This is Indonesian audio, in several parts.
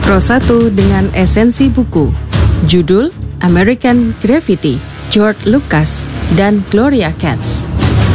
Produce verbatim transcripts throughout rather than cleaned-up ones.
Pro satu dengan esensi buku. Judul American Graffiti, George Lucas dan Gloria Katz.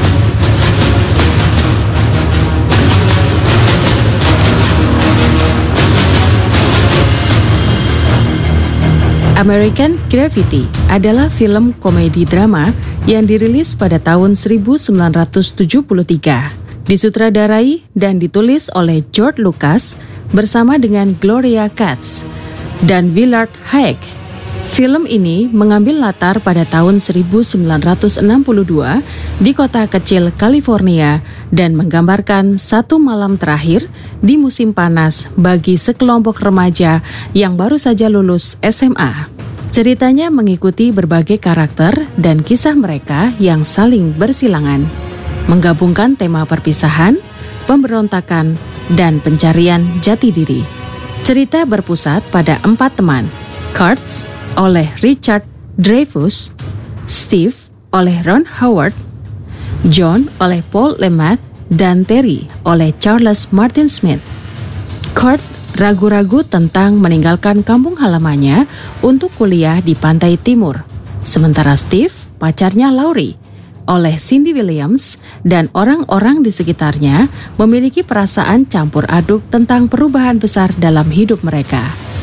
American Graffiti adalah film komedi drama yang dirilis pada tahun seribu sembilan ratus tujuh puluh tiga. Disutradarai dan ditulis oleh George Lucas bersama dengan Gloria Katz dan Willard Hayek. Film ini mengambil latar pada tahun seribu sembilan ratus enam puluh dua di kota kecil California dan menggambarkan satu malam terakhir di musim panas bagi sekelompok remaja yang baru saja lulus S M A. Ceritanya mengikuti berbagai karakter dan kisah mereka yang saling bersilangan, menggabungkan tema perpisahan, pemberontakan, dan pencarian jati diri. Cerita berpusat pada empat teman: Kurtz oleh Richard Dreyfuss, Steve oleh Ron Howard, John oleh Paul Le Mat, dan Terry oleh Charles Martin Smith. Kurt ragu-ragu tentang meninggalkan kampung halamannya untuk kuliah di pantai timur, sementara Steve, pacarnya Laurie, oleh Cindy Williams, dan orang-orang di sekitarnya memiliki perasaan campur aduk tentang perubahan besar dalam hidup mereka.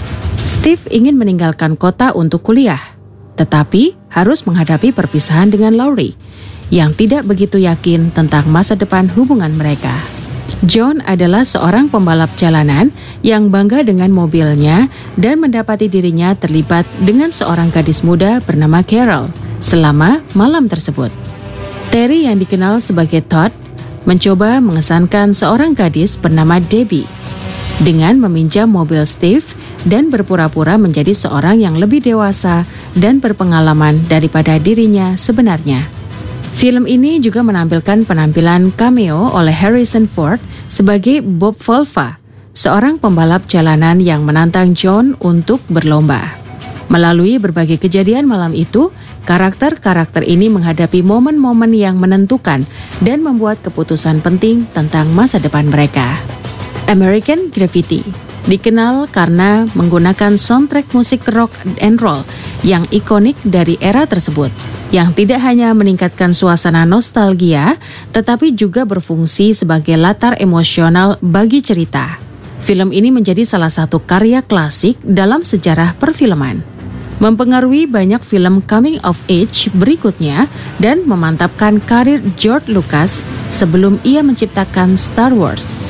Steve ingin meninggalkan kota untuk kuliah, tetapi harus menghadapi perpisahan dengan Laurie, yang tidak begitu yakin tentang masa depan hubungan mereka. John adalah seorang pembalap jalanan yang bangga dengan mobilnya dan mendapati dirinya terlibat dengan seorang gadis muda bernama Carol selama malam tersebut. Terry yang dikenal sebagai Todd mencoba mengesankan seorang gadis bernama Debbie dengan meminjam mobil Steve dan berpura-pura menjadi seorang yang lebih dewasa dan berpengalaman daripada dirinya sebenarnya. Film ini juga menampilkan penampilan cameo oleh Harrison Ford sebagai Bob Volva, seorang pembalap jalanan yang menantang John untuk berlomba. Melalui berbagai kejadian malam itu, karakter-karakter ini menghadapi momen-momen yang menentukan dan membuat keputusan penting tentang masa depan mereka. American Graffiti dikenal karena menggunakan soundtrack musik rock and roll yang ikonik dari era tersebut, yang tidak hanya meningkatkan suasana nostalgia, tetapi juga berfungsi sebagai latar emosional bagi cerita. Film ini menjadi salah satu karya klasik dalam sejarah perfilman, mempengaruhi banyak film coming of age berikutnya dan memantapkan karir George Lucas sebelum ia menciptakan Star Wars.